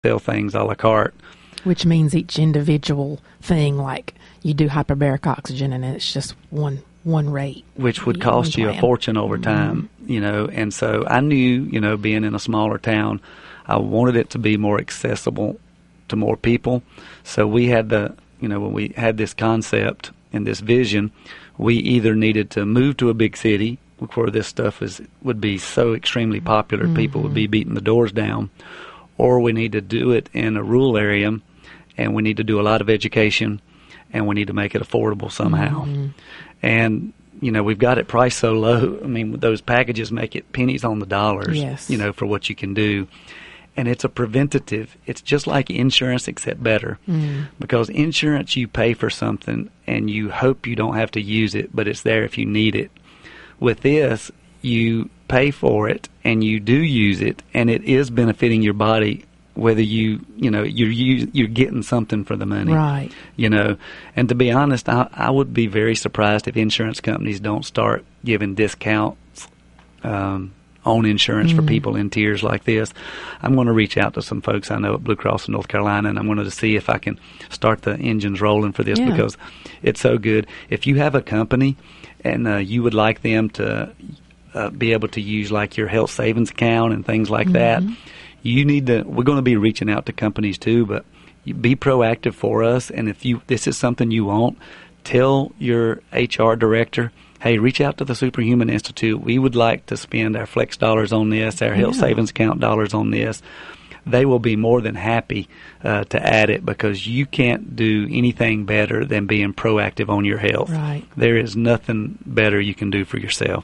sell things a la carte. Which means each individual thing, like you do hyperbaric oxygen, and it's just one rate. Which would cost you a fortune over time, And so I knew, being in a smaller town, I wanted it to be more accessible to more people. So we had when we had this concept and this vision, we either needed to move to a big city where this stuff would be so extremely popular, people would be beating the doors down, or we need to do it in a rural area, and we need to do a lot of education, and we need to make it affordable somehow. And, we've got it priced so low. I mean, those packages make it pennies on the dollars, for what you can do. And it's a preventative. It's just like insurance, except better. Because insurance, you pay for something, and you hope you don't have to use it, but it's there if you need it. With this, you pay for it, and you do use it, and it is benefiting your body, whether you're getting something for the money. Right. And to be honest, I would be very surprised if insurance companies don't start giving discounts on insurance for people in tiers like this. I'm going to reach out to some folks I know at Blue Cross in North Carolina, and I'm going to see if I can start the engines rolling for this because it's so good. If you have a company and you would like them to be able to use like your health savings account and things like that, you need to. We're going to be reaching out to companies too, but be proactive for us. And if this is something you want, tell your HR director, hey, reach out to the Superhuman Institute. We would like to spend our flex dollars on this, our health savings account dollars on this. They will be more than happy to add it because you can't do anything better than being proactive on your health. Right. There is nothing better you can do for yourself.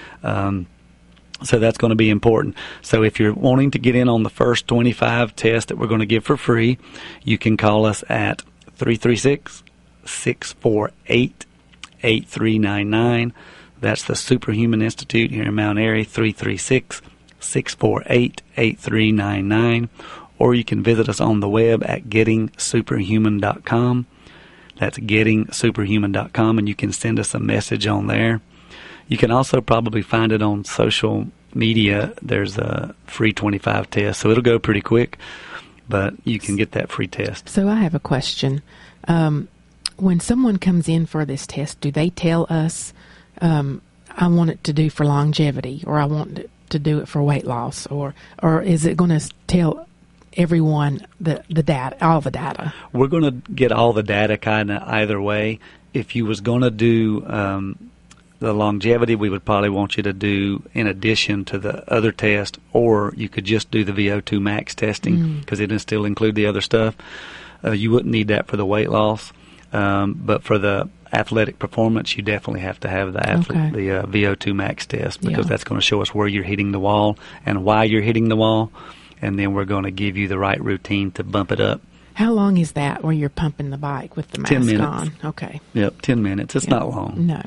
So that's going to be important. So if you're wanting to get in on the first 25 tests that we're going to give for free, you can call us at 336-648-8399. That's the Superhuman Institute here in Mount Airy, 336-648-8399. Or you can visit us on the web at gettingsuperhuman.com. That's gettingsuperhuman.com, and you can send us a message on there. You can also probably find it on social media. There's a free 25 test, so it'll go pretty quick, but you can get that free test. So I have a question. When someone comes in for this test, do they tell us, I want it to do for longevity, or I want it to do it for weight loss, or is it going to tell everyone the data, all the data? We're going to get all the data kind of either way. If you was going to do the longevity, we would probably want you to do in addition to the other test, or you could just do the VO2 max testing because it will still include the other stuff. You wouldn't need that for the weight loss, but for the athletic performance, you definitely have to have the VO2 max test because that's going to show us where you're hitting the wall and why you're hitting the wall, and then we're going to give you the right routine to bump it up. How long is that where you're pumping the bike with the mask 10 minutes. on? Okay. Yep, 10 minutes. It's not long. No.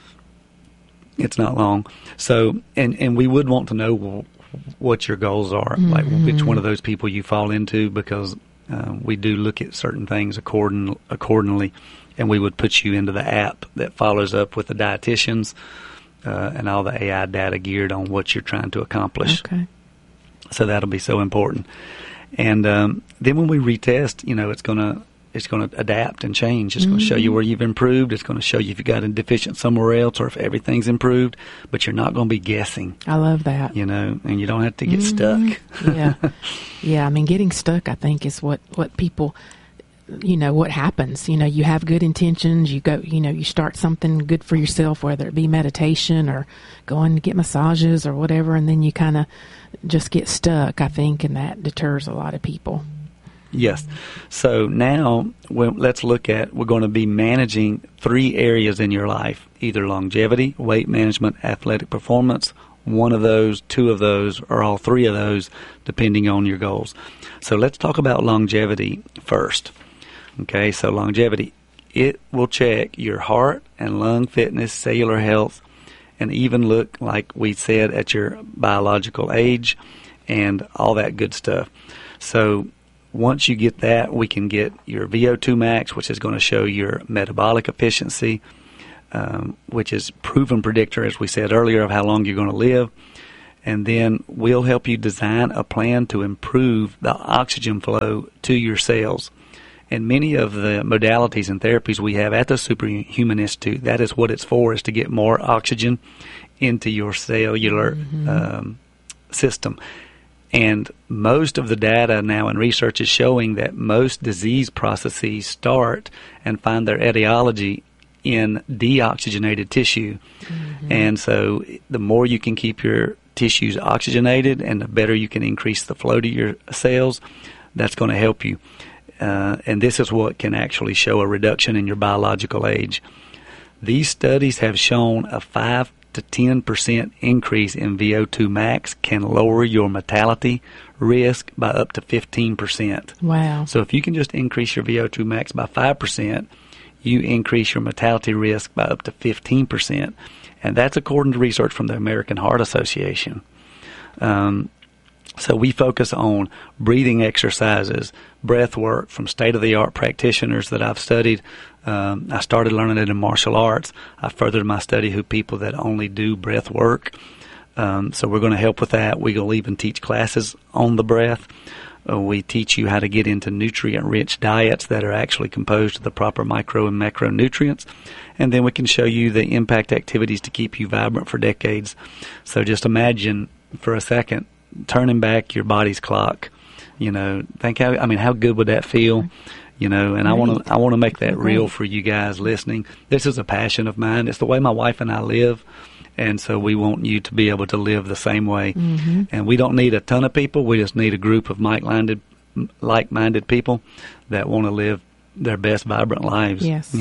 It's not long. So, and we would want to know what your goals are, like which one of those people you fall into, because we do look at certain things accordingly, and we would put you into the app that follows up with the dietitians and all the AI data geared on what you're trying to accomplish. Okay. So that'll be so important. And then when we retest, it's going to adapt and change. It's going to show you where you've improved. It's going to show you if you got a deficient somewhere else or if everything's improved. But you're not going to be guessing. I love that. And you don't have to get stuck. Yeah. I mean, getting stuck, I think, is what people, what happens. You have good intentions. You go, you start something good for yourself, whether it be meditation or going to get massages or whatever, and then you kind of just get stuck, I think, and that deters a lot of people. Yes. So now let's look at, we're going to be managing 3 areas in your life, either longevity, weight management, athletic performance, one of those, 2 of those, or all 3 of those, depending on your goals. So let's talk about longevity first. Okay, so longevity, it will check your heart and lung fitness, cellular health, and even look, like we said, at your biological age and all that good stuff. So once you get that, we can get your VO2 max, which is going to show your metabolic efficiency, which is proven predictor, as we said earlier, of how long you're going to live. and then we'll help you design a plan to improve the oxygen flow to your cells. And many of the modalities and therapies we have at the Superhuman Institute, that is what it's for, is to get more oxygen into your cellular system. And most of the data now in research is showing that most disease processes start and find their etiology in deoxygenated tissue. And so the more you can keep your tissues oxygenated and the better you can increase the flow to your cells, that's going to help you. And this is what can actually show a reduction in your biological age. These studies have shown a 5 to 10% increase in VO2 max can lower your mortality risk by up to 15%. Wow. So if you can just increase your VO2 max by 5%, you increase your mortality risk by up to 15%. And that's according to research from the American Heart Association. So we focus on breathing exercises, breath work from state-of-the-art practitioners that I've studied. I started learning it in martial arts. I furthered my study who people that only do breath work. So we're going to help with that. We'll even teach classes on the breath. We teach you how to get into nutrient-rich diets that are actually composed of the proper micro and macronutrients. And then we can show you the impact activities to keep you vibrant for decades. So just imagine for a second turning back your body's clock. Think how good would that feel? And I want to make that real for you guys listening. This is a passion of mine. It's the way my wife and I live. And so we want you to be able to live the same way. And we don't need a ton of people. We just need a group of like-minded people that want to live their best, vibrant lives. Yes.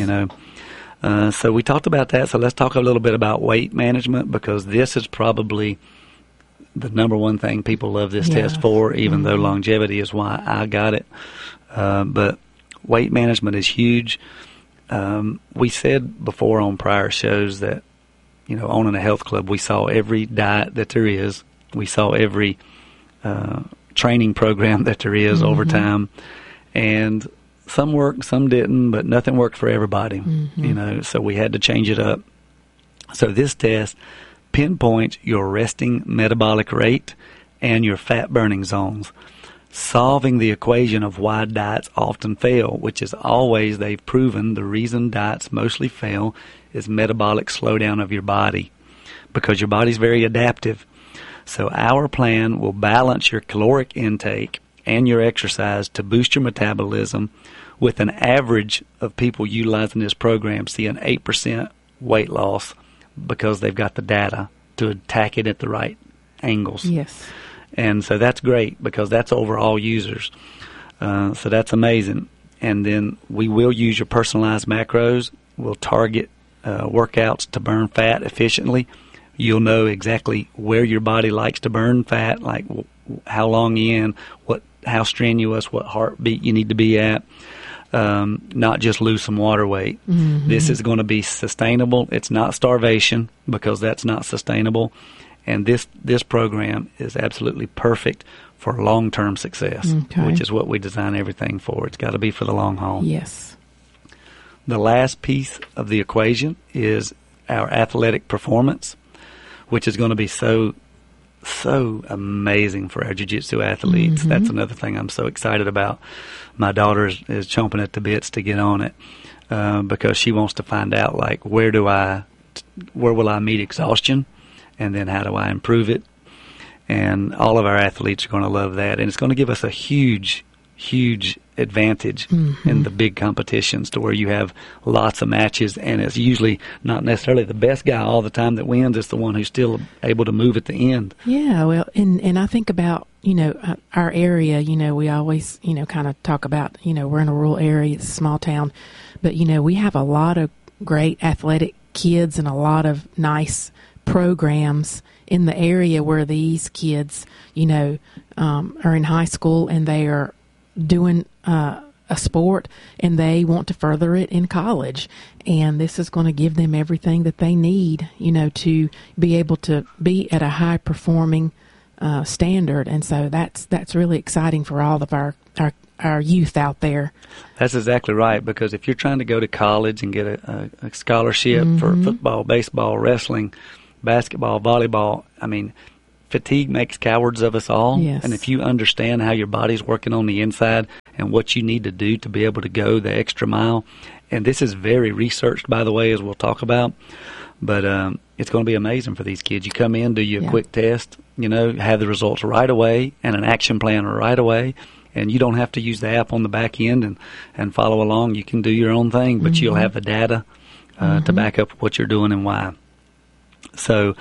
So we talked about that. So let's talk a little bit about weight management, because this is probably the number one thing people love this test for, even though longevity is why I got it. But weight management is huge. We said before on prior shows that, owning a health club, we saw every diet that there is. We saw every training program that there is over time. And some worked, some didn't, but nothing worked for everybody. So we had to change it up. So this test pinpoints your resting metabolic rate and your fat burning zones, solving the equation of why diets often fail, which is always, they've proven the reason diets mostly fail is metabolic slowdown of your body, because your body's very adaptive. So our plan will balance your caloric intake and your exercise to boost your metabolism, with an average of people utilizing this program see an 8% weight loss, because they've got the data to attack it at the right angles. Yes. And so that's great, because that's over all users. So that's amazing. And then we will use your personalized macros. We'll target workouts to burn fat efficiently. You'll know exactly where your body likes to burn fat, like how long in, how strenuous, what heartbeat you need to be at. Not just lose some water weight. This is going to be sustainable. It's not starvation, because that's not sustainable. And this program is absolutely perfect for long-term success, which is what we design everything for. It's got to be for the long haul. Yes. The last piece of the equation is our athletic performance, which is going to be so amazing for our jiu-jitsu athletes. That's another thing I'm so excited about. My daughter is chomping at the bits to get on it, because she wants to find out, like, where will I meet exhaustion, and then how do I improve it? And all of our athletes are going to love that, and it's going to give us a huge advantage in the big competitions, to where you have lots of matches, and it's usually not necessarily the best guy all the time that wins. It's the one who's still able to move at the end. Yeah, well, and I think about, our area, we always, kind of talk about, we're in a rural area, it's a small town, but, we have a lot of great athletic kids and a lot of nice programs in the area where these kids, are in high school and they are doing a sport and they want to further it in college, and this is going to give them everything that they need, to be able to be at a high performing standard. And so that's really exciting for all of our youth out there. That's exactly right, because if you're trying to go to college and get a scholarship for football, baseball, wrestling, basketball, volleyball, fatigue makes cowards of us all. Yes. And if you understand how your body's working on the inside and what you need to do to be able to go the extra mile, and this is very researched, by the way, as we'll talk about, but it's going to be amazing for these kids. You come in, do your quick test, have the results right away and an action plan right away, and you don't have to use the app on the back end and follow along. You can do your own thing, but you'll have the data to back up what you're doing and why. So,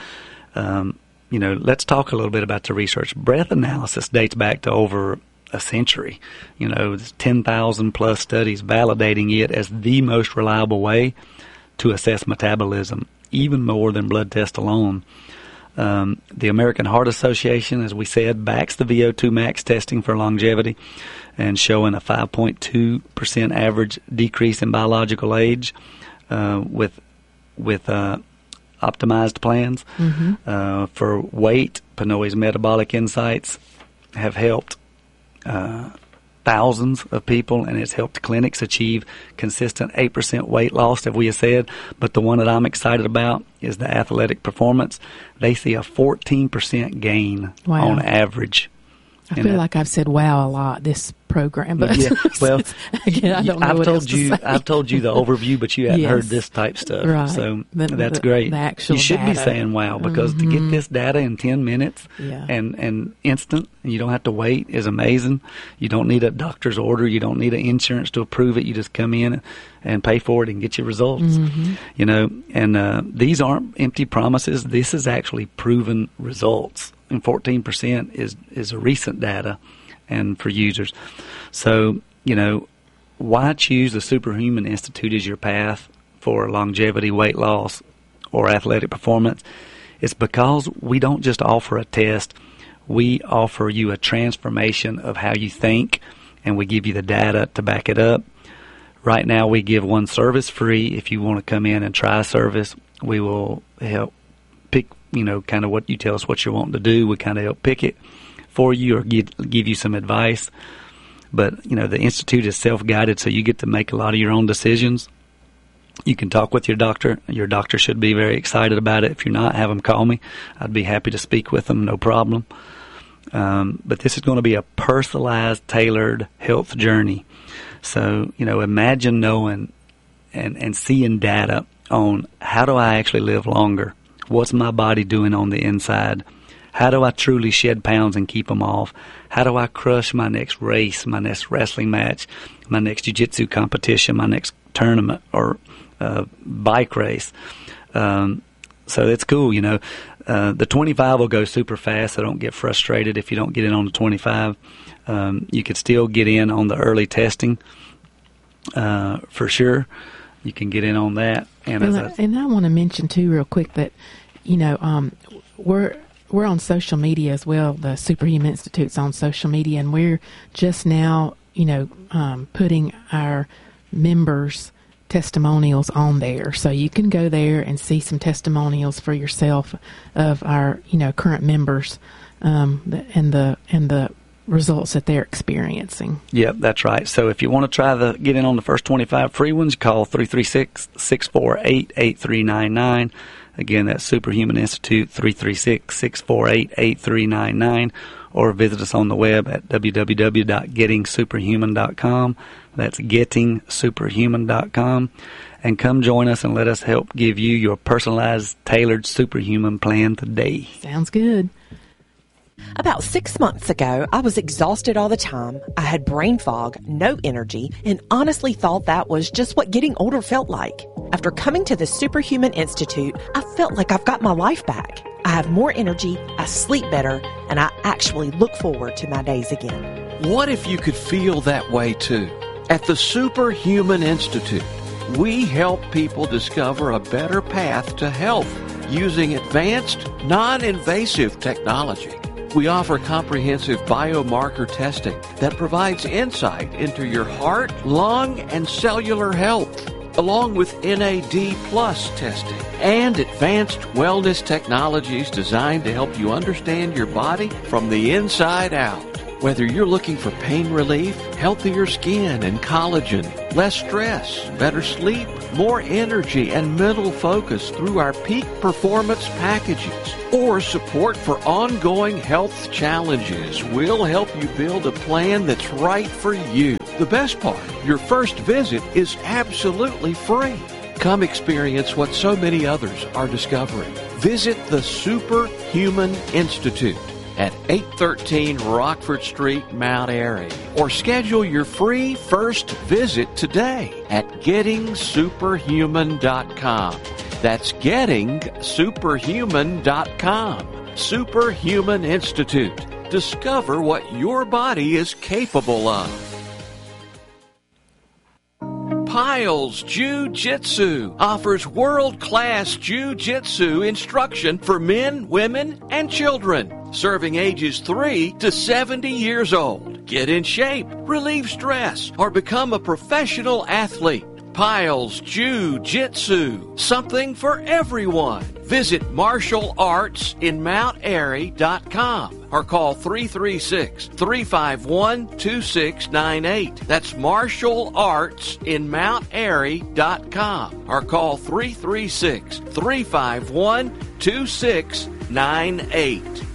let's talk a little bit about the research. Breath analysis dates back to over a century. There's 10,000 plus studies validating it as the most reliable way to assess metabolism, even more than blood test alone. The American Heart Association, as we said, backs the VO2 max testing for longevity and showing a 5.2% average decrease in biological age with optimized plans. For weight, Pinoy's metabolic insights have helped thousands of people, and it's helped clinics achieve consistent 8% weight loss, as we have said. But the one that I'm excited about is the athletic performance. They see a 14% gain on average. I feel like I've said "wow" a lot this program, but well, again, I don't know what else to say. I've told you the overview, but you hadn't heard this type stuff, right. So that's great. The actual you should data. Be saying "wow" because to get this data in 10 minutes and instant, and you don't have to wait, is amazing. You don't need a doctor's order, you don't need an insurance to approve it. You just come in and pay for it and get your results. And these aren't empty promises. This is actually proven results. And 14% is a recent data and for users. So, why choose the Superhuman Institute as your path for longevity, weight loss, or athletic performance? It's because we don't just offer a test. We offer you a transformation of how you think, and we give you the data to back it up. Right now, we give one service free. If you want to come in and try a service, we will help pick kind of what you tell us what you're wanting to do. We kind of help pick it for you or give you some advice. But, the Institute is self-guided, so you get to make a lot of your own decisions. You can talk with your doctor. Your doctor should be very excited about it. If you're not, have them call me. I'd be happy to speak with them, no problem. But this is going to be a personalized, tailored health journey. So, imagine knowing and seeing data on how do I actually live longer? What's my body doing on the inside? How do I truly shed pounds and keep them off? How do I crush my next race, my next wrestling match, my next jiu-jitsu competition, my next tournament or bike race? So it's cool, The 25 will go super fast, so don't get frustrated if you don't get in on the 25. You could still get in on the early testing for sure. You can get in on that. And I want to mention, too, real quick that, we're on social media as well. The Superhuman Institute's on social media, and we're just now, putting our members' testimonials on there. So you can go there and see some testimonials for yourself of our, current members and the results that they're experiencing. Yep, that's right. So if you want to try get in on the first 25 free ones, call 336-648-8399. Again, that's Superhuman Institute, 336-648-8399. Or visit us on the web at www.gettingsuperhuman.com. That's gettingsuperhuman.com. And come join us and let us help give you your personalized, tailored Superhuman plan today. Sounds good. About 6 months ago, I was exhausted all the time. I had brain fog, no energy, and honestly thought that was just what getting older felt like. After coming to the Superhuman Institute, I felt like I've got my life back. I have more energy, I sleep better, and I actually look forward to my days again. What if you could feel that way too? At the Superhuman Institute, we help people discover a better path to health using advanced, non-invasive technology. We offer comprehensive biomarker testing that provides insight into your heart, lung, and cellular health, along with NAD+ testing and advanced wellness technologies designed to help you understand your body from the inside out. Whether you're looking for pain relief, healthier skin and collagen, less stress, better sleep, more energy, and mental focus through our peak performance packages, or support for ongoing health challenges, we'll help you build a plan that's right for you. The best part, your first visit is absolutely free. Come experience what so many others are discovering. Visit the Superhuman Institute at 813 Rockford Street, Mount Airy, or schedule your free first visit today at gettingsuperhuman.com. That's gettingsuperhuman.com. Superhuman Institute. Discover what your body is capable of. Piles Jiu-Jitsu offers world-class Jiu-Jitsu instruction for men, women, and children, serving ages 3 to 70 years old. Get in shape, relieve stress, or become a professional athlete. Piles Jiu-Jitsu, something for everyone. Visit marshallartsinmountairy.com or call 336-351-2698. That's marshallartsinmountairy.com or call 336-351-2698.